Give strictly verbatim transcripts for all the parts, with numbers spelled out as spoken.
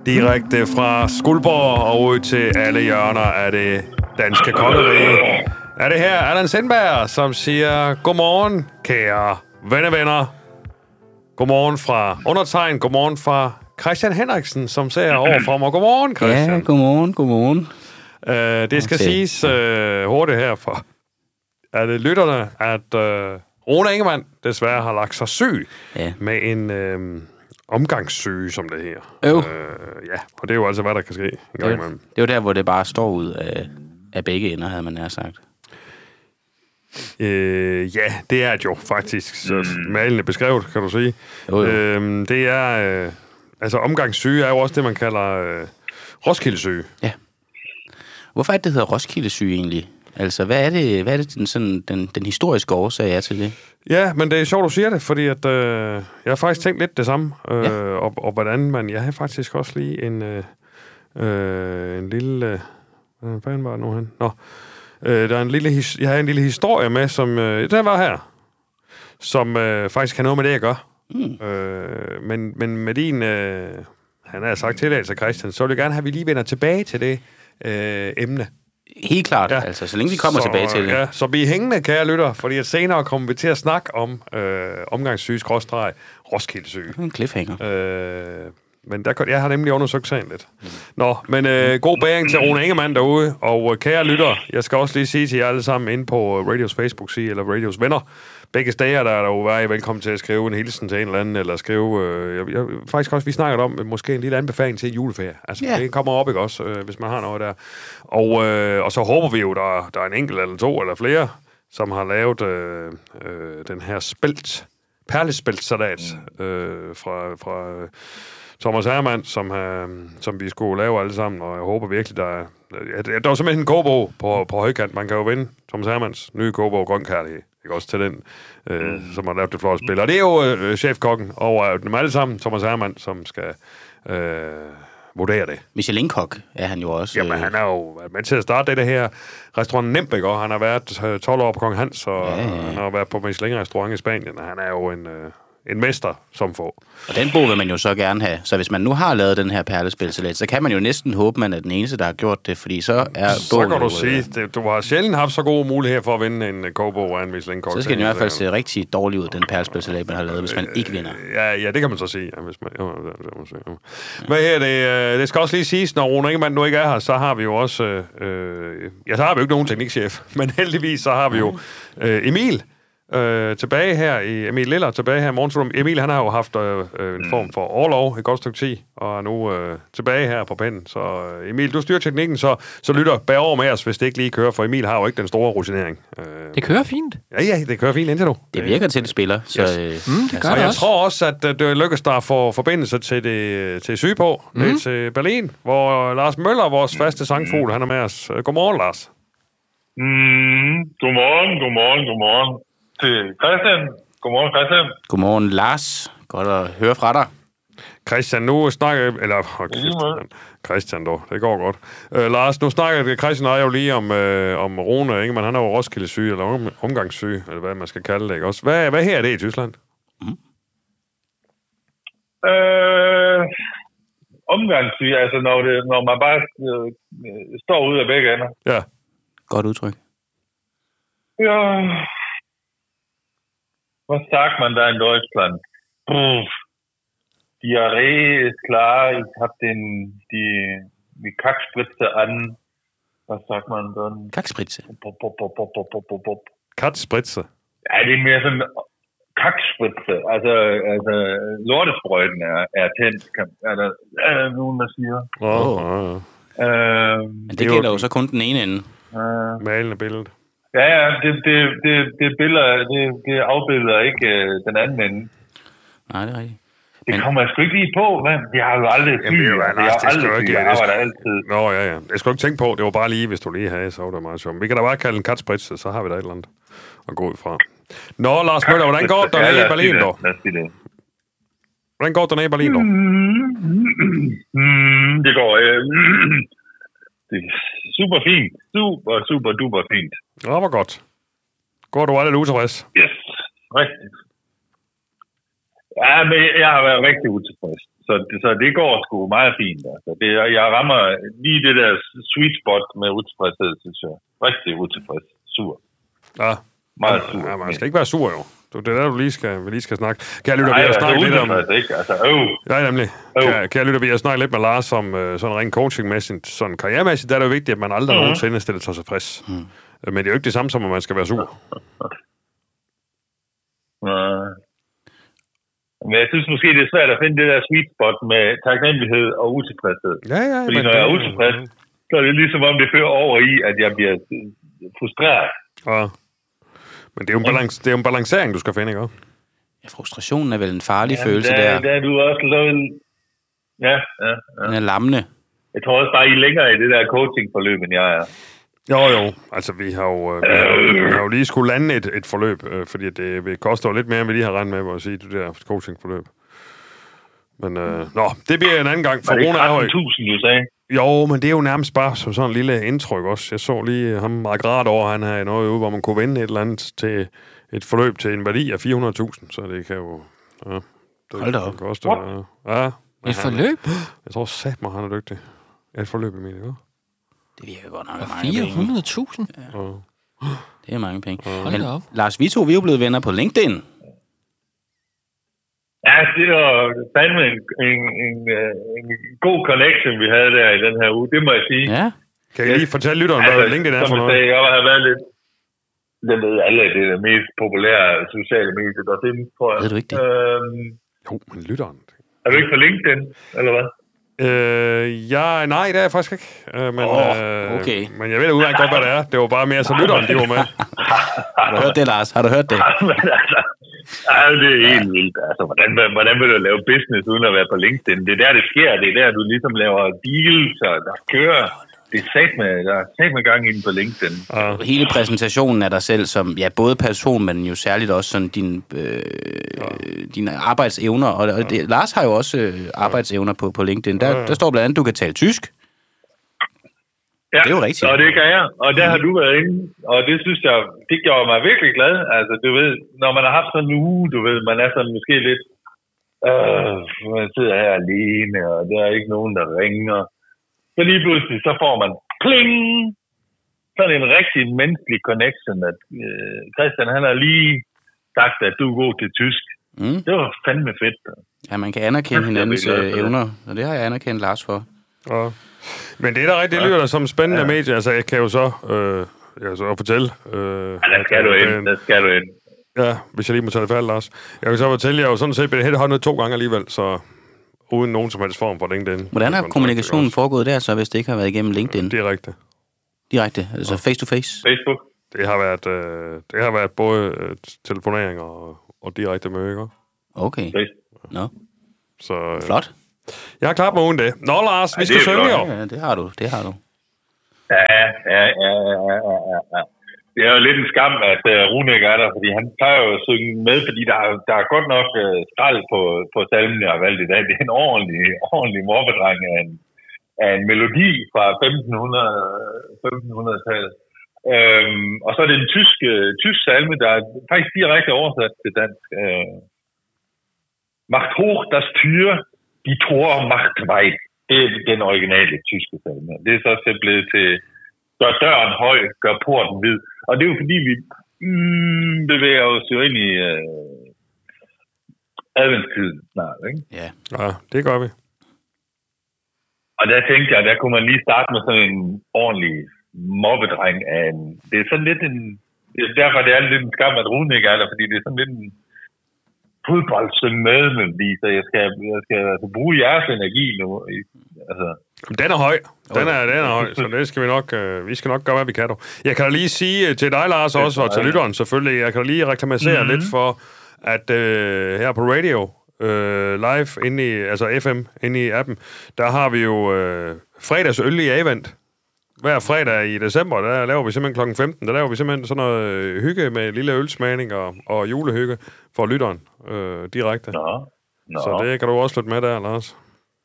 Direkte fra Skuldborg og ud til alle hjørner af det danske kongerige. Er det her Allan Sindberg, som siger godmorgen, kære venner. Godmorgen fra undertegn. Godmorgen fra Christian Henriksen, som ser over for mig. Godmorgen, Christian. Ja, godmorgen, godmorgen. Uh, det skal okay. siges uh, hurtigt her for at det lytterne, at uh, Rune Ingemann desværre har lagt sig syg ja. med en uh, omgangssyge, som det her. Øh. Uh, ja, og det er jo altså, hvad der kan ske. En gang det, er, det er jo der, hvor det bare står ud af, af begge ender, havde man nær sagt. Øh, ja, det er jo faktisk så malende beskrevet, kan du sige. Jo, jo. Øhm, det er... Øh, altså, omgangssyge er jo også det, man kalder øh, Roskildesyge. Ja. Hvorfor er det, det hedder Roskildesyge egentlig? Altså, hvad er det, hvad er det den, sådan, den, den historiske årsag er til det? Ja, men det er sjovt, du siger det, fordi at, øh, jeg har faktisk tænkt lidt det samme. Øh, ja. og, og hvordan man... Jeg har faktisk også lige en, øh, øh, en lille... Øh, hvad fanden var det nu hen? Nå... Øh, der er en lille his- jeg har en lille historie med, som... Øh, den var her. Som øh, faktisk har noget med det at gøre. Mm. Øh, men, men med din... Øh, han har sagt tilladelse, Christian, så vil jeg gerne have, at vi lige vender tilbage til det øh, emne. Helt klart, ja. Altså, så længe vi kommer så, tilbage til det. Ja, så vi er hængende, kære lytter, fordi at senere kommer vi til at snakke om øh, omgangssyge, skråstreg, Roskildesyge. En cliffhanger. Øh, men der, jeg har nemlig undersøgt sagen lidt. Mm. Nå, men øh, god bæring til Rune Ingemann derude, og øh, kære lytter, jeg skal også lige sige til jer alle sammen inde på Radios Facebook-side, eller Radios venner, begge steder, der er der jo være velkommen til at skrive en hilsen til en eller anden, eller skrive, øh, jeg, jeg, faktisk også, vi snakker om, måske en lille anbefaling til en juleferie. Altså, yeah. det kommer op, ikke også, øh, hvis man har noget der. Og, øh, og så håber vi jo, der, der er en enkelt, eller to, eller flere, som har lavet øh, øh, den her spelt, perlespeltsalat øh, fra... fra øh, Thomas Hermann, som, øh, som vi skulle lave alle sammen, og jeg håber virkelig, der er... Ja, der er simpelthen en kogebog på, på højkant. Man kan jo vinde Thomas Hermanns nye kogebog, Grøn Kærlighed, ikke også til den, øh, mm. som har lavet det flotte spil. Og det er jo øh, chefkokken over dem alle sammen, Thomas Hermann, som skal øh, vurdere det. Michelin-kok er han jo også. Jamen, han er jo med til at starte det her restaurant Nemt, ikke? Og han har været tolv år på Kong Hans, og ja, ja, ja. han har været på Michelin-restaurant i Spanien, og han er jo en... Øh, en mester, som får. Og den bog vil man jo så gerne have. Så hvis man nu har lavet den her perlespilsalat, så kan man jo næsten håbe, man er den eneste, der har gjort det, fordi så er så bogen... Så kan du sige, det, du har sjældent haft så gode muligheder for at vinde en kogebog af en Michelin-kok. Så skal den i hvert fald se rigtig dårlig ud, den perlespilsalat, man har lavet, hvis man ikke vinder. Ja, ja, det kan man så sige. Ja, hvis man, ja, det, det, man sige. Ja. Hvad her, det, det skal også lige siges, når Rune Ingemann nu ikke er her, så har vi jo også... Øh, ja, så har vi jo ikke nogen teknikchef, men heldigvis så har vi jo øh, Emil, Øh, tilbage her i Emil Liller, tilbage her i Morgenstudium. Emil, han har jo haft øh, en form for overlov et godt stykke tid, og er nu øh, tilbage her på pinden. Så øh, Emil, du styrer teknikken, så, så lytter bag over med os, hvis det ikke lige kører, for Emil har jo ikke den store rutinering. Øh, det kører fint. Ja, ja, det kører fint indtil nu. Det virker til, det spiller. Så, yes. øh, mm, det gør og det jeg også. tror også, at øh, det lykkes der for forbindelse til det til syge på, mm. det til Berlin, hvor Lars Møller, vores faste sangfugl, han er med os. Godmorgen, Lars. Mm, godmorgen, godmorgen, godmorgen. Til Christian. Godmorgen, Christian. Godmorgen, Lars. Godt at høre fra dig. Christian, nu snakker... Eller, oh, Christian, Christian dog, det går godt. Uh, Lars, nu snakker Christian og jeg jo lige om, uh, om Rune Ingemann. Han er jo Roskildesyge, eller om, omgangssyge, eller hvad man skal kalde det, ikke også? Hvad, hvad her er det i Tyskland? Mm. Øh, omgangssyge, altså når, det, når man bare øh, står ude af begge ender. Ja. Godt udtryk. Ja... Was sagt man da in Deutschland? Puh. Diarrhee ist klar, ich hab den, die, die Kackspritze an. Was sagt man dann? Kackspritze? Kackspritze? Ja, det er mere sådan Kackspritze. Altså, altså lortesprøjten er, er tændt, kan, er der er nogen, der siger. Oh, oh, oh. Øh, Men det, det gælder jo så kun den ene ende. Øh, Malende billede. Ja, ja, det, det, det, det, billeder, det, det afbilder ikke øh, den anden ende. Nej, det er rigtigt. Det men... kommer jeg sgu ikke lige på, men jeg har jo aldrig syg. Jamen, jeg har aldrig syg, jeg arbejder altid. Nå, ja, ja. Jeg skulle ikke tænke på, det var bare lige, hvis du lige havde, så var det meget sjovt. Vi kan da bare kalde en katspritse, så har vi da et eller andet at gå ud fra. Nå, Lars Møller, hvordan går det dernede i Berlin, dog? Hvordan går det dernede i Berlin, dog? Det går... Øh, det er super fint. Super, super, duper fint. Ja, hvor godt. Går du aldrig utilfreds? Yes, rigtigt. Ja, men jeg har været rigtig utilfreds. Så, så det går sgu meget fint. Altså. Det, jeg rammer lige det der sweet spot med utilfredshed, synes jeg. Rigtig utilfreds. Sur. Ja. Meget sur. Ja, man skal ikke være sur, jo. Det er der, du lige skal, vi lige skal snakke. Kan jeg lytte, vi har snakket lidt om... Ikke? Altså, øv. Ja, nemlig. Kan, kan jeg lytte, vi har snakket lidt med Lars om uh, sådan rent coachingmæssigt. Sådan karrieremæssigt, der er det jo vigtigt, at man aldrig mm-hmm. nogensinde stiller sig tilfreds. Mm. Men det er jo ikke det samme som, at man skal være sur. Nej. Men jeg synes måske, det er svært at finde det der sweet spot med taknemmelighed og utilfredshed. Ja, ja. Fordi når jeg er utilfreds, så er det ligesom om det fører over i, at jeg bliver frustreret. Ja. Men det er jo en, balance, det er jo en balancering, du skal finde, ikke? Ja, frustrationen er vel en farlig ja, følelse der. der. Der er du også lavet... Ja, ja, ja. Den er lammende. Jeg tror også bare, I er længere i det der coachingforløb, end jeg er. Jo, jo. Altså, vi har jo, vi har, vi har jo lige skulle lande et, et forløb, øh, fordi det, det koster jo lidt mere, end vi lige har regnet med, hvor at sige, det der coachingforløb. Men, øh, nå, det bliver en anden gang. For det er tretten tusind, du sagde? Jo, men det er jo nærmest bare som sådan en lille indtryk også. Jeg så lige ham Margrethe over, han havde noget ude, hvor man kunne vinde et eller andet til et forløb til en værdi af fire hundrede tusind, så det kan jo... Ja, det Hold da op. Koste, ja, et forløb? Jeg tror sæt mig, han er dygtig. Et forløb, Emilie, ikke? Det virker godt nok mange fire hundrede tusind? Ja. Ja. Det er mange penge. Ja. Men, Lars, vi to, vi er jo blevet venner på LinkedIn. Ja, det var fandme en, en, en, en god connection, vi havde der i den her uge. Det må jeg sige. Ja. Kan I lige fortælle lytteren, hvad altså, LinkedIn er for noget? Sagde, jeg har været lidt... Det ved alle, det er det mest populære sociale medier, der findes, tror jeg. Ved du ikke det? Øhm, jo, men lytteren... Er du ikke på LinkedIn, eller hvad? Øh, ja, nej, det er jeg faktisk ikke. Øh, men, oh, okay. øh, men jeg ved udmærket godt, hvad det er. Det var bare mere, så lytteren, de var med. Har du hørt det, Lars? Har du hørt det? Ej, det er helt vildt. Altså, hvordan, hvordan vil du lave business uden at være på LinkedIn? Det er der, det sker. Det er der, du ligesom laver deals, og der kører... Det er sat med, der er sat med gang inde på LinkedIn. Ja. Hele præsentationen af dig selv som, ja, både person, men jo særligt også sådan din, øh, ja. dine arbejdsevner. Og, og det, Lars har jo også øh, arbejdsevner på, på LinkedIn. Der, ja. der står blandt andet, at du kan tale tysk. Ja, det er jo rigtigt. Og det kan jeg. Og der har du været inde. Og det synes jeg, det gjorde mig virkelig glad. Altså, du ved, når man har haft sådan en uge, du ved, man er sådan måske lidt, øh, man sidder her alene, og der er ikke nogen, der ringer. Så lige pludselig, så får man pling! Sådan en rigtig menneskelig connection, at øh, Christian, han har lige sagt, at du er god til tysk. Mm. Det var fandme fedt. Ja, man kan anerkende hinandens øh, evner, og det har jeg anerkendt Lars for. Ja. Men det er da rigtigt, det lyder som spændende ja. medie. Altså, jeg kan jo så, øh, jeg kan så fortælle... Øh, ja, der skal du ind, der skal du ind. Ja, hvis jeg lige må tage det færdigt, Lars. Jeg kan så fortælle, jeg jo sådan set blevet hentet to gange alligevel, så... uden nogen som helst form for LinkedIn. Hvordan har kommunikationen foregået der, så hvis det ikke har været igennem LinkedIn? Direkte. Direkte, altså ja. face to face? Facebook. Det har været, øh, det har været både øh, telefonering og, og direkte møder. Okay. Nå. No. Så, øh, flot. Jeg har klart mig uden det. Nå, Lars, ja, vi skal synge jo. Ja, det har du, det har du. Ja, ja, ja, ja, ja, ja. Det er jo lidt en skam, at uh, Rune ikke er der, fordi han plejer jo at synge med, fordi der, der er godt nok uh, skrald på, på salmen, jeg har valgt i dag. Det er en ordentlig, ordentlig morbedreng af en, af en melodi fra femtenhundredetallet. Øhm, og så er det en tysk, uh, tysk salme, der er faktisk direkte oversat til dansk. Uh, Macht hoch das Tür, die Tor macht weit. Det er den originale tyske salme. Det er så blevet til gør døren høj, gør porten hvid. Og det er jo fordi, vi mm, bevæger os jo ind i øh, adventstiden snart, ikke? Ja. Ja, det gør vi. Og der tænkte jeg, der kunne man lige starte med sådan en ordentlig mobbedreng af en... Det er sådan lidt en... Det er derfor, det er lidt en skam, at Rune ikke er der, fordi det er sådan lidt en fodboldsøn med, så jeg skal, jeg skal altså bruge jeres energi nu. Altså... Den er høj. Den er, den er høj, så det skal vi nok, øh, vi skal nok gøre, hvad vi kan. Dog. Jeg kan da lige sige til dig, Lars, også, og til lytteren selvfølgelig, jeg kan da lige reklamere mm-hmm. lidt for, at øh, her på radio, øh, live inde i, altså F M, inde i appen, der har vi jo øh, fredagsøl i event. Hver fredag i december, der laver vi simpelthen klokken femten, der laver vi simpelthen sådan noget hygge med lille ølsmagning og, og julehygge for lytteren øh, direkte. Nå. Nå. Så det kan du også lytte med der, Lars.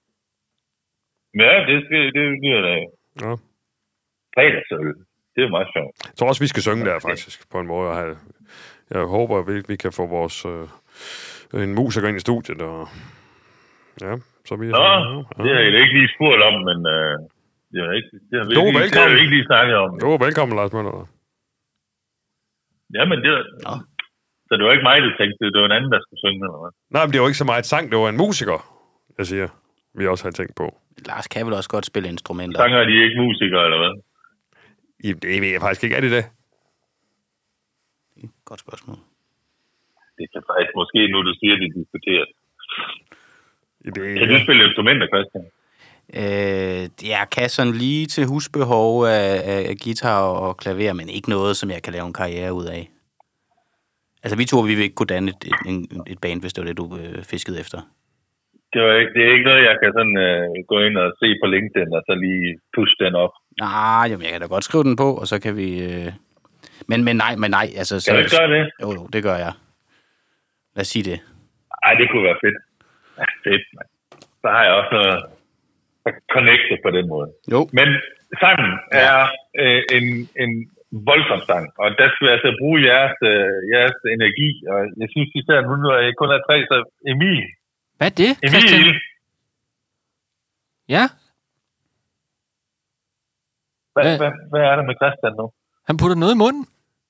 Ja, det skal det, det er det. Ja. Fredagsøl. Det er meget sjovt. Jeg tror også, vi skal synge der faktisk, på en måde. Jeg håber, vi, vi kan få vores, øh, en musiker ind i studiet, og ja, så vi... Nå, ja. Det har jeg ikke lige spurgt om, men øh, det har ikke, det har vi ikke, det har vi ikke lige snakket om. Du er velkommen, Lars Møller. Jamen, det var... Nå. Så det var ikke mig, der tænkte, det var en anden, der skulle synge, eller hvad? Nej, men det var ikke så meget sang, det var en musiker, jeg siger, vi også har tænkt på. Lars kan vel også godt spille instrumenter. Sanger de ikke musikere, eller hvad? I, det ved jeg faktisk ikke. Er det det? Godt spørgsmål. Det kan faktisk måske, nu du siger, det diskuteres. Det, kan du spille instrumenter, Christian? Øh, jeg kan sådan lige til husbehov af, af, af guitar og klaver, men ikke noget, som jeg kan lave en karriere ud af. Altså, vi to, vi vil ikke kunne danne et, et, et band, hvis det var det, du øh, fiskede efter. Det, var ikke, det er ikke noget, jeg kan sådan øh, gå ind og se på LinkedIn, og så lige push den op. Nej, jamen, jeg kan da godt skrive den på, og så kan vi... Øh... Men, men nej, men nej, altså... Så... Kan du ikke gøre det? Jo, jo, det gør jeg. Lad os sige det. Ej, det kunne være fedt. Ja, fedt, man. Så har jeg også noget connectet på den måde. Jo. Men sangen er øh, en, en voldsom sang, og der skal vi altså bruge jeres, øh, jeres energi, og jeg synes især, nu når jeg kun er tre, så Emil. Hvad er det, Christian? Emil! Ja? Hvad, hvad? Hvad, hvad er der med Christian nu? Han putter noget i munden.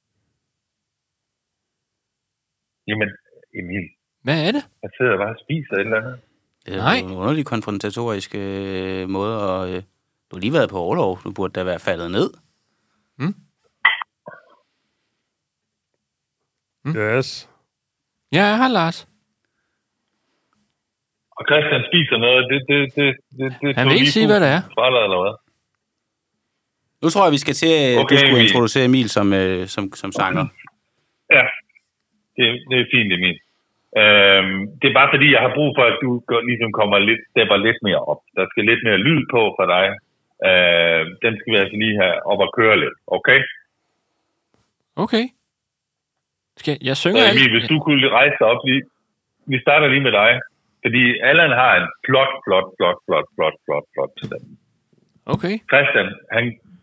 Jamen, Emil. Hvad er det? Jeg sidder bare og spiser et eller andet. Det er Nej. en underlig konfrontatorisk øh, måde, og øh, du har lige været på overlov. Du burde da være faldet ned. Mm. Mm. Yes. Ja, jeg har Lars. Og Christian spiser noget, det... det, det, det, det Han vil ikke sige, hvad det er. Fra dig, eller hvad? Nu tror jeg, vi skal til, at okay, du skulle Emil. introducere Emil som, øh, som, som sanger. Ja, det, det er fint, Emil. Øhm, det er bare fordi, jeg har brug for, at du ligesom kommer lidt, stepper lidt mere op. Der skal lidt mere lyd på for dig. Øh, den skal vi altså lige have op og køre lidt, okay? Okay. Skal jeg synger Så alt? Emil, hvis du kunne rejse dig op lige... Vi starter lige med dig. Fordi Allan har en flot, flot, flot, flot, flot, flot, flot stemme. Okay. Christian, han...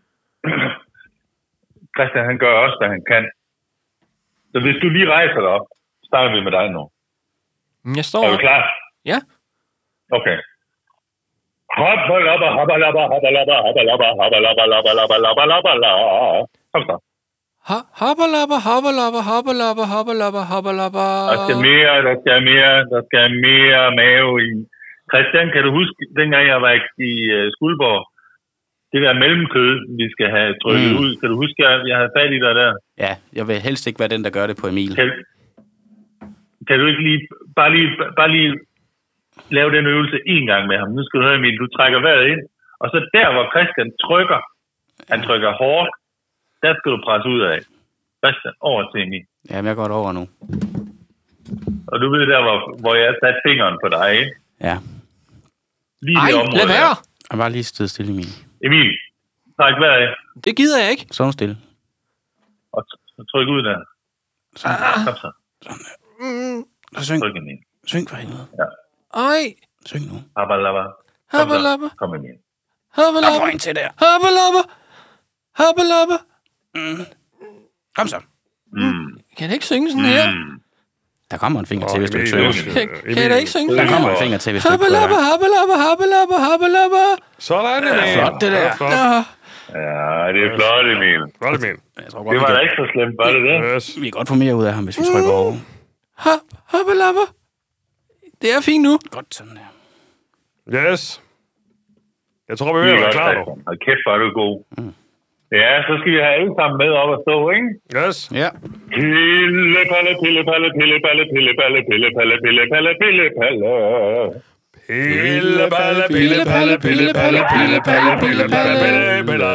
Christian, han gør også, hvad han kan. Så hvis du lige rejser dig op, starter vi med dig nu. Jeg står... Er du klar? Ja. Okay. Hoppa-labba, hoppa-labba, hoppa-labba, hoppa-labba, hoppa-labba, labba-labba, labba-labba, labba. Kom så. Hoppa-labba, hoppa-labba, hoppa-labba, hoppa-labba, hoppa-labba. Der skal mere, der skal mere, der skal mere mave i. Christian, kan du huske, dengang jeg var i uh, Skuldborg, det der mellemkød, vi skal have trykket mm. ud. Kan du huske, at jeg havde fat i dig der? Ja, jeg vil helst ikke være den, der gør det på Emil. Kan, kan du ikke lige bare, lige, bare lige lave den øvelse en gang med ham? Nu skal du høre, Emil, du trækker vejret ind, og så der, hvor Christian trykker, han trykker hårdt, der skal du presse ud af. Christian, over til Emil. Jamen, jeg går over nu. Og du ved der, hvor, hvor jeg har sat fingeren på dig, ikke? Ja. Lige Ej, det område lad være! Jeg var lige sted stille, Emil. Emil, træk vejret af, Det gider jeg ikke. Så stille. og t- tryk ud der. Sådan. Kom så. Sådan der. Så syng. Tryk Emil. Syng for helvede. Ja. Ej. Syng nu. Habba-labba. Kom så. Hoppa-labba, Kom Emil. Der får hoppa-labba, en til der. hoppa-labba, hoppa-labba. Mm. Kom så. Mm. Kan jeg ikke synge sådan her? Mm. Der kommer en finger Åh, til, hvis du Emil, synger. Emil. Kan, kan jeg da ikke synge Der sådan kommer her? en finger til, hvis du ikke Hoppa-labba, hoppa-labba, hoppa-labba, hoppa-labba. Sådan, Emil. Ja, flot, det der. Ja, flot. Ja. Ja, det er flot, Emil. Flot, Emil. Jeg tror godt, Det vi var da kan, ikke så slemt, var det det? Yes. vi kan godt få mere ud af ham, hvis vi trykker over. Hop, hoppa-labba. Det er fint nu. Godt sådan der. Yes. Jeg tror, vi er ved Det at er være godt, klar nu. Christian. Hold kæft, hvor er du god. Ja, så skal vi have alle sammen med op og stå, ikke? Yes. Ja. Pille, palle, pille, palle, pille, palle, pille, palle, pille, palle, pille, palle, pille, palle. Pille, balle, pille, palle, pille, palle, pille, palle, pille, palle, pille, palle.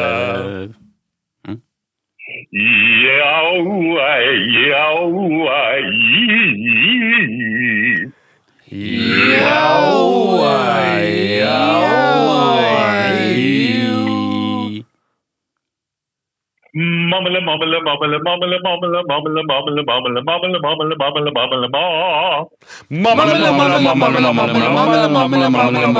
Ja, ja, Mummele, mummele, mummele, mummele, mummele, mummele, mummele, mummele, mummele, mummele, mummele, mummele, mummele, Mummele, mummele, mummele, mummele, mummele, mummele, mummele,